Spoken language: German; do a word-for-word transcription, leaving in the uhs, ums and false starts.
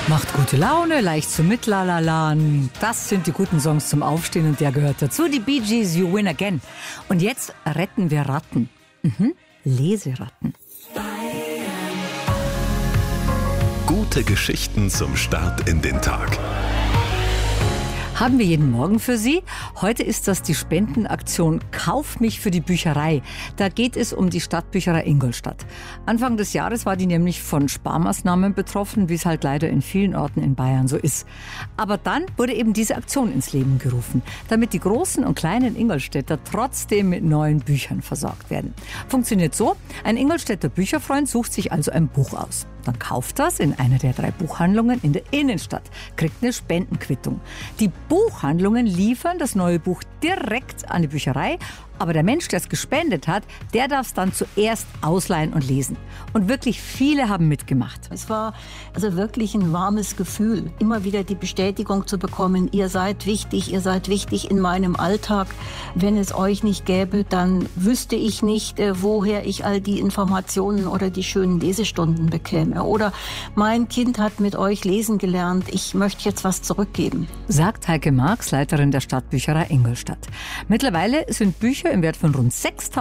Macht gute Laune, leicht zum Mitlalalaen. Das sind die guten Songs zum Aufstehen und der gehört dazu. Die Bee Gees, You Win Again. Und jetzt retten wir Ratten. Mhm. Leseratten. Gute Geschichten zum Start in den Tag. Haben wir jeden Morgen für Sie. Heute ist das die Spendenaktion Kauf mich für die Bücherei. Da geht es um die Stadtbücherei Ingolstadt. Anfang des Jahres war die nämlich von Sparmaßnahmen betroffen, wie es halt leider in vielen Orten in Bayern so ist. Aber dann wurde eben diese Aktion ins Leben gerufen, damit die großen und kleinen Ingolstädter trotzdem mit neuen Büchern versorgt werden. Funktioniert so: Ein Ingolstädter Bücherfreund sucht sich also ein Buch aus. Dann kauft das in einer der drei Buchhandlungen in der Innenstadt, kriegt eine Spendenquittung. Die Buchhandlungen liefern das neue Buch direkt an die Bücherei, aber der Mensch, der es gespendet hat, der darf es dann zuerst ausleihen und lesen. Und wirklich viele haben mitgemacht. Es war also wirklich ein warmes Gefühl, immer wieder die Bestätigung zu bekommen, ihr seid wichtig, ihr seid wichtig in meinem Alltag. Wenn es euch nicht gäbe, dann wüsste ich nicht, woher ich all die Informationen oder die schönen Lesestunden bekäme. Oder mein Kind hat mit euch lesen gelernt, ich möchte jetzt was zurückgeben. Sagt Heike Marx, Leiterin der Stadtbücherei Ingolstadt. Mittlerweile sind Bücher im Wert von rund sechstausend